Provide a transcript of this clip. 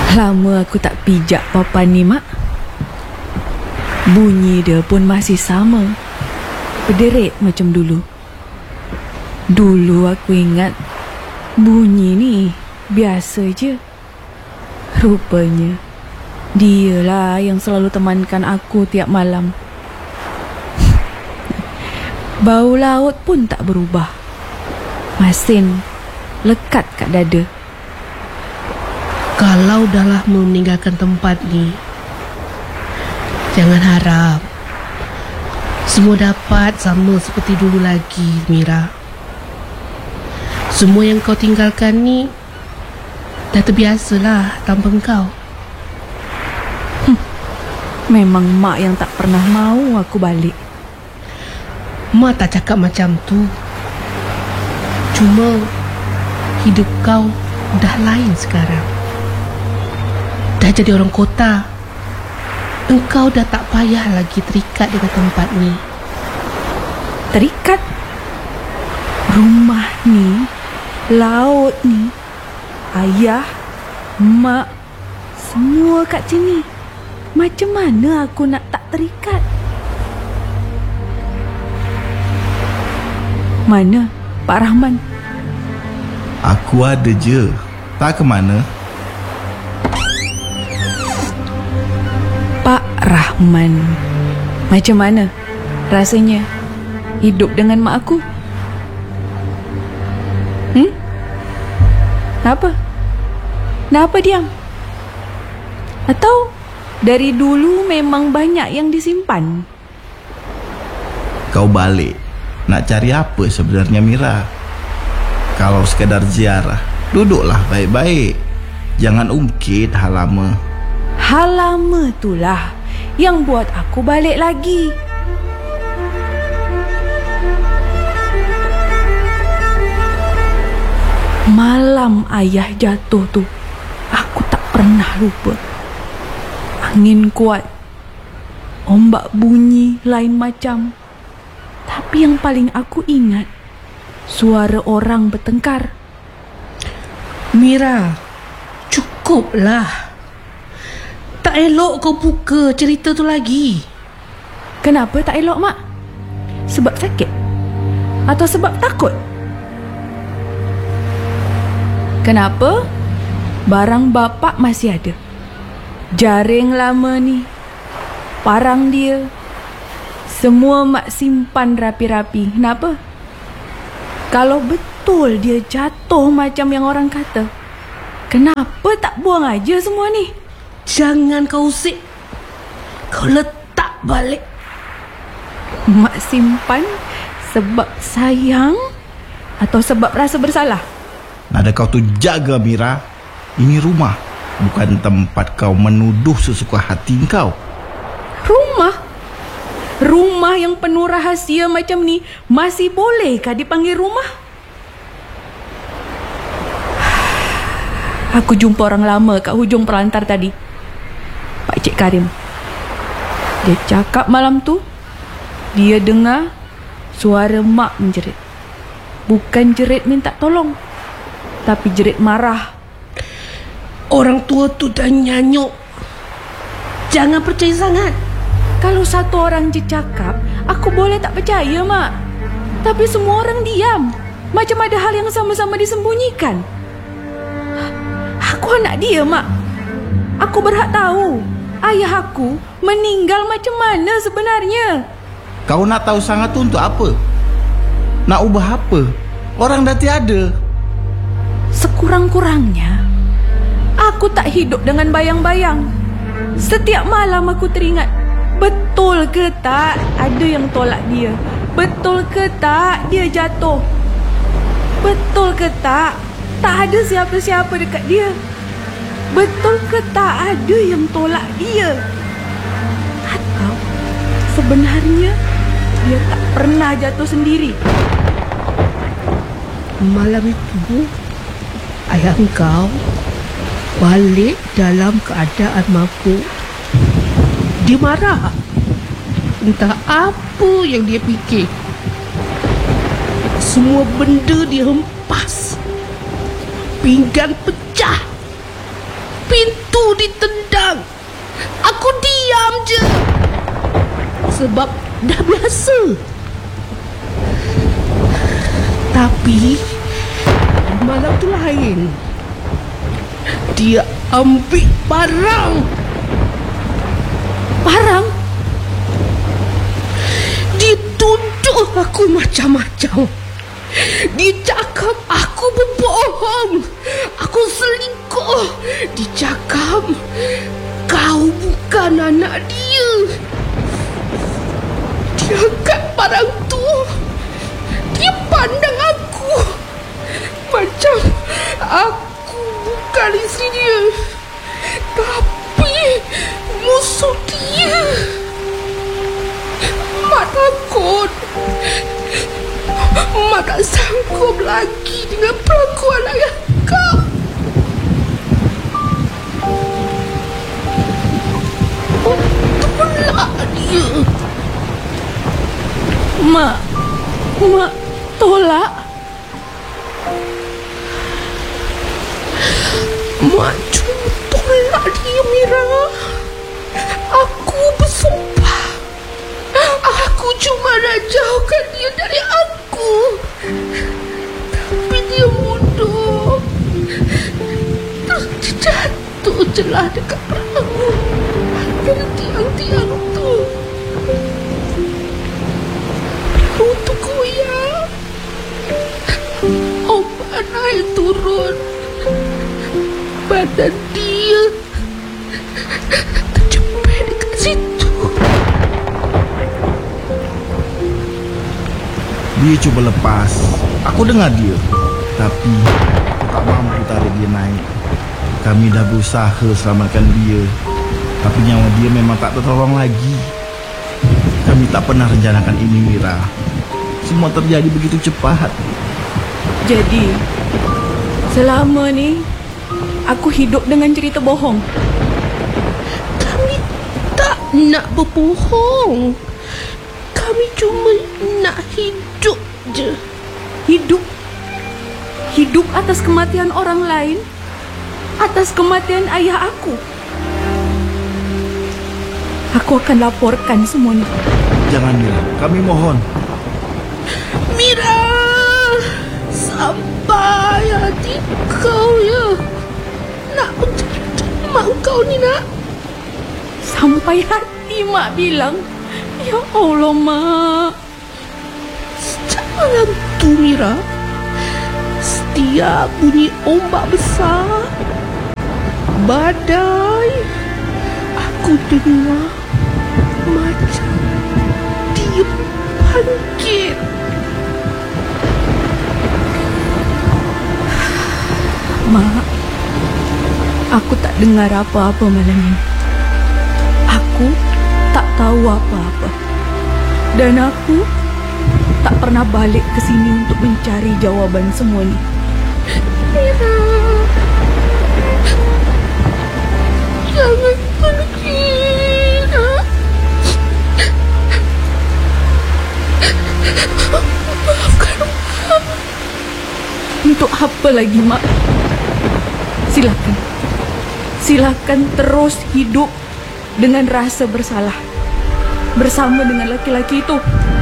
Lama aku tak pijak papan ni, Mak. Bunyi dia pun masih sama, berderit macam dulu. Dulu aku ingat bunyi ni biasa je. Rupanya dialah yang selalu temankan aku tiap malam. Bau laut pun tak berubah, masin lekat kat dada. Kalau dah lama meninggalkan tempat ni, jangan harap semua dapat sama seperti dulu lagi, Mira. Semua yang kau tinggalkan ni dah terbiasalah tanpa kau. Memang mak yang tak pernah mau aku balik. Mak tak cakap macam tu. Cuma hidup kau dah lain sekarang. Dah jadi orang kota. Engkau dah tak payah lagi terikat dengan tempat ni. Terikat? Rumah ni, laut ni, ayah, mak, semua kat sini. Macam mana aku nak tak terikat? Mana Pak Rahman? Aku ada je. Tak ke mana? Pak Rahman, macam mana rasanya hidup dengan mak aku? Apa? Kenapa diam? Atau dari dulu memang banyak yang disimpan? Kau balik nak cari apa sebenarnya, Mira? Kalau sekadar ziarah, duduklah baik-baik. Jangan ungkit hal lama. Hal lama itulah yang buat aku balik lagi. Malam ayah jatuh tu, aku tak pernah lupa. Angin kuat, ombak bunyi lain macam. Tapi yang paling aku ingat, suara orang bertengkar. Mira, cukuplah. Tak elok kau buka cerita tu lagi. Kenapa tak elok, Mak? Sebab sakit? Atau sebab takut? Kenapa? Barang bapak masih ada. Jaring lama ni, parang dia, semua mak simpan rapi-rapi. Kenapa? Kalau betul dia jatuh macam yang orang kata, kenapa tak buang aja semua ni? Jangan kau usik. Kau letak balik. Mak simpan sebab sayang atau sebab rasa bersalah? Nada kau tu jaga, Mira. Ini rumah, bukan tempat kau menuduh sesuka hati kau. Rumah? Rumah yang penuh rahasia macam ni masih bolehkah dipanggil rumah? Aku jumpa orang lama kat hujung pelantar tadi, Pak Cik Karim. Dia cakap malam tu dia dengar suara mak menjerit. Bukan jerit minta tolong, tapi jerit marah. Orang tua tu dah nyanyuk. Jangan percaya sangat. Kalau satu orang je cakap, aku boleh tak percaya, Mak. Tapi semua orang diam, macam ada hal yang sama-sama disembunyikan. Aku anak dia, Mak. Aku berhak tahu ayah aku meninggal macam mana sebenarnya. Kau nak tahu sangat tu untuk apa? Nak ubah apa? Orang dah tiada. Sekurang-kurangnya aku tak hidup dengan bayang-bayang. Setiap malam aku teringat, betul ke tak ada yang tolak dia? Betul ke tak dia jatuh? Betul ke tak ada siapa-siapa dekat dia? Betul ke tak ada yang tolak dia? Atau sebenarnya dia tak pernah jatuh sendiri? Malam itu ayah engkau balik dalam keadaan mabuk. Dia marah. Entah apa yang dia fikir. Semua benda dihempas. Pinggan pecah. Pintu sebab dah biasa. Tapi malam tu lain. Dia ambil barang. Barang? Dia tuduh aku macam-macam. Dia cakap aku berbohong, aku selingkuh. Dia cakap kau bukan anak dia. Dia angkat barang tu. Dia pandang aku macam aku bukan isteri dia, tapi musuh dia. Mak takut. Mak tak sanggup lagi dengan perlakuan ayah kau. Tolak dia. Mak tolak. Mak cuma tolak dia, Mira. Aku bersumpah, aku cuma nak jauhkan dia dari aku. Tapi dia bodoh. Terus dia jatuh celah dekat perahu antara tiang-tiang tu. Perahu tu goyang. Ombak naik turun. Badan dia terjepit dekat situ. Dia cuba lepas. Aku dengar dia, tapi aku tak mampu tarik dia naik. Kami dah berusaha selamatkan dia, tapi nyawa dia memang tak tertolong lagi. Kami tak pernah rencanakan ini, Mira. Semua terjadi begitu cepat. Jadi, selama ni aku hidup dengan cerita bohong. Kami tak nak berbohong. Kami cuma nak hidup je. Hidup? Hidup atas kematian orang lain? Atas kematian ayah aku? Aku akan laporkan semua ni. Jangan, Mira. Kami mohon. Mira, sampai hati kau ya. Nak bercerita mak kau ni, nak. Sampai hati mak bilang. Ya Allah, Mak. Sejak malam tu, Mira, setiap bunyi ombak besar, badai, aku dengar macam dia bangkit. Mak, aku tak dengar apa-apa malam ini. Aku tak tahu apa-apa. Dan aku tak pernah balik ke sini untuk mencari jawapan semua ni. Mira, jangan pergi, nak. Maafkan Mak. Untuk apa lagi, Mak? Silakan terus hidup dengan rasa bersalah bersama dengan laki-laki itu.